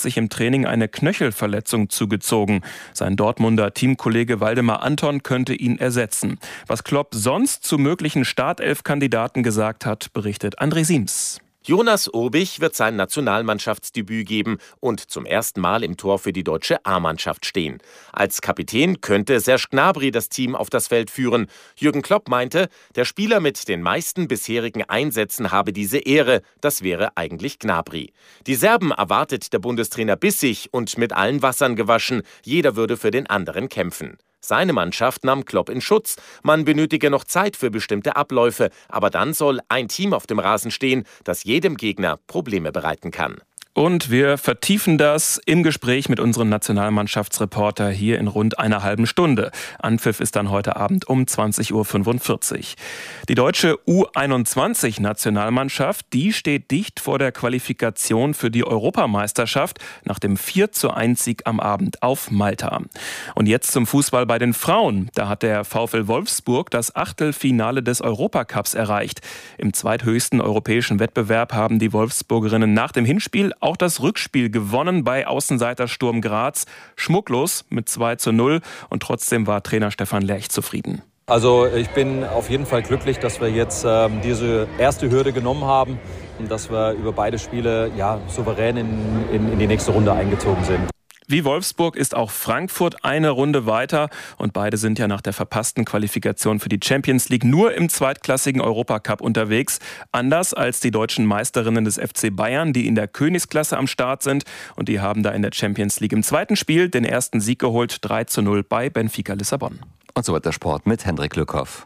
sich im Training eine Knöchelverletzung zugezogen. Sein Dortmunder Teamkollege Waldemar Anton könnte ihn ersetzen. Was Klopp sonst zu möglichen Startelf-Kandidaten gesagt hat, berichtet André Siems. Jonas Urbich wird sein Nationalmannschaftsdebüt geben und zum ersten Mal im Tor für die deutsche A-Mannschaft stehen. Als Kapitän könnte Serge Gnabry das Team auf das Feld führen. Jürgen Klopp meinte, der Spieler mit den meisten bisherigen Einsätzen habe diese Ehre. Das wäre eigentlich Gnabry. Die Serben erwartet der Bundestrainer bissig und mit allen Wassern gewaschen. Jeder würde für den anderen kämpfen. Seine Mannschaft nahm Klopp in Schutz. Man benötige noch Zeit für bestimmte Abläufe, aber dann soll ein Team auf dem Rasen stehen, das jedem Gegner Probleme bereiten kann. Und wir vertiefen das im Gespräch mit unserem Nationalmannschaftsreporter hier in rund einer halben Stunde. Anpfiff ist dann heute Abend um 20.45 Uhr. Die deutsche U21-Nationalmannschaft, die steht dicht vor der Qualifikation für die Europameisterschaft nach dem 4:1-Sieg am Abend auf Malta. Und jetzt zum Fußball bei den Frauen. Da hat der VfL Wolfsburg das Achtelfinale des Europacups erreicht. Im zweithöchsten europäischen Wettbewerb haben die Wolfsburgerinnen nach dem Hinspiel auch das Rückspiel gewonnen bei Außenseiter Sturm Graz. Schmucklos mit 2:0 und trotzdem war Trainer Stefan Lerch zufrieden. Also ich bin auf jeden Fall glücklich, dass wir jetzt diese erste Hürde genommen haben und dass wir über beide Spiele souverän in die nächste Runde eingezogen sind. Wie Wolfsburg ist auch Frankfurt eine Runde weiter und beide sind ja nach der verpassten Qualifikation für die Champions League nur im zweitklassigen Europacup unterwegs. Anders als die deutschen Meisterinnen des FC Bayern, die in der Königsklasse am Start sind und die haben da in der Champions League im zweiten Spiel den ersten Sieg geholt, 3:0 bei Benfica Lissabon. Und so weiter Sport mit Hendrik Lückhoff.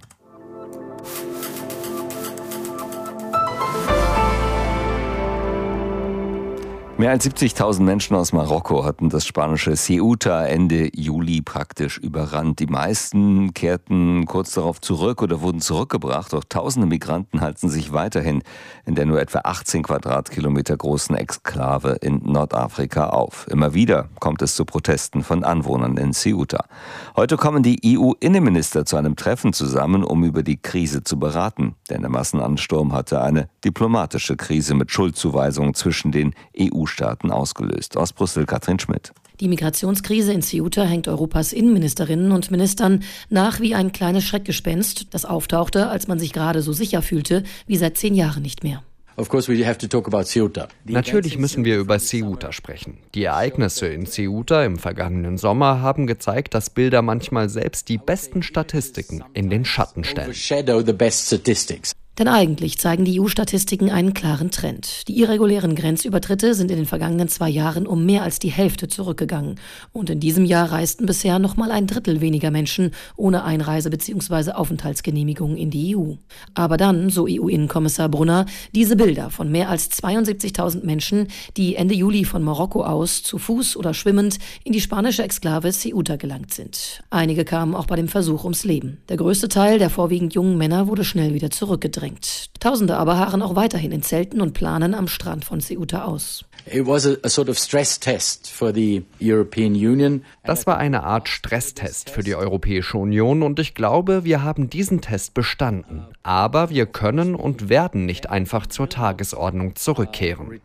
Mehr als 70.000 Menschen aus Marokko hatten das spanische Ceuta Ende Juli praktisch überrannt. Die meisten kehrten kurz darauf zurück oder wurden zurückgebracht. Doch tausende Migranten halten sich weiterhin in der nur etwa 18 Quadratkilometer großen Exklave in Nordafrika auf. Immer wieder kommt es zu Protesten von Anwohnern in Ceuta. Heute kommen die EU-Innenminister zu einem Treffen zusammen, um über die Krise zu beraten. Denn der Massenansturm hatte eine diplomatische Krise mit Schuldzuweisungen zwischen den EU-Staaten ausgelöst. Aus Brüssel Katrin Schmidt. Die Migrationskrise in Ceuta hängt Europas Innenministerinnen und Ministern nach wie ein kleines Schreckgespenst, das auftauchte, als man sich gerade so sicher fühlte wie seit 10 Jahren nicht mehr. Natürlich müssen wir über Ceuta sprechen. Die Ereignisse in Ceuta im vergangenen Sommer haben gezeigt, dass Bilder manchmal selbst die besten Statistiken in den Schatten stellen. Denn eigentlich zeigen die EU-Statistiken einen klaren Trend. Die irregulären Grenzübertritte sind in den vergangenen 2 Jahren um mehr als die Hälfte zurückgegangen. Und in diesem Jahr reisten bisher noch mal 1/3 weniger Menschen ohne Einreise- bzw. Aufenthaltsgenehmigung in die EU. Aber dann, so EU-Innenkommissar Brunner, diese Bilder von mehr als 72.000 Menschen, die Ende Juli von Marokko aus zu Fuß oder schwimmend in die spanische Exklave Ceuta gelangt sind. Einige kamen auch bei dem Versuch ums Leben. Der größte Teil der vorwiegend jungen Männer wurde schnell wieder zurückgedrängt. Tausende aber harren auch weiterhin in Zelten und planen am Strand von Ceuta aus. Das war eine Art Stresstest für die Europäische Union und ich glaube, wir haben diesen Test bestanden. Aber wir können und werden nicht einfach zur Tagesordnung zurückkehren.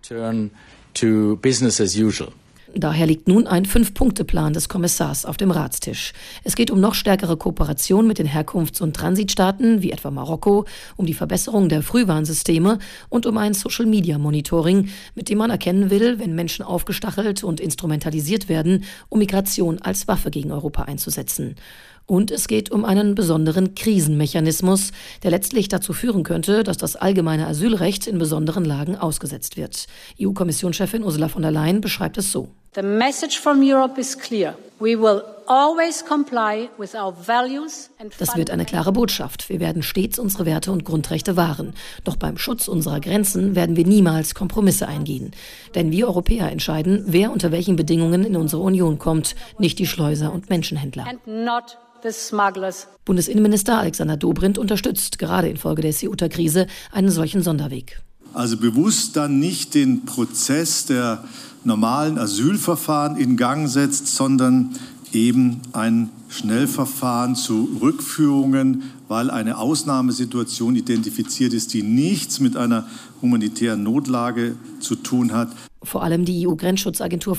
Daher liegt nun ein 5-Punkte-Plan des Kommissars auf dem Ratstisch. Es geht um noch stärkere Kooperation mit den Herkunfts- und Transitstaaten, wie etwa Marokko, um die Verbesserung der Frühwarnsysteme und um ein Social-Media-Monitoring, mit dem man erkennen will, wenn Menschen aufgestachelt und instrumentalisiert werden, um Migration als Waffe gegen Europa einzusetzen. Und es geht um einen besonderen Krisenmechanismus, der letztlich dazu führen könnte, dass das allgemeine Asylrecht in besonderen Lagen ausgesetzt wird. EU-Kommissionschefin Ursula von der Leyen beschreibt es so. The message from Europe is clear. We will always comply with our values and Das wird eine klare Botschaft. Wir werden stets unsere Werte und Grundrechte wahren. Doch beim Schutz unserer Grenzen werden wir niemals Kompromisse eingehen. Denn wir Europäer entscheiden, wer unter welchen Bedingungen in unsere Union kommt, nicht die Schleuser und Menschenhändler. and not the smugglers. Bundesinnenminister Alexander Dobrindt unterstützt, gerade infolge der Ceuta-Krise, einen solchen Sonderweg. Also bewusst dann nicht den Prozess der normalen Asylverfahren in Gang setzt, sondern eben ein Schnellverfahren zu Rückführungen, weil eine Ausnahmesituation identifiziert ist, die nichts mit einer humanitären Notlage zu tun hat. Vor allem die EU-Grenzschutzagentur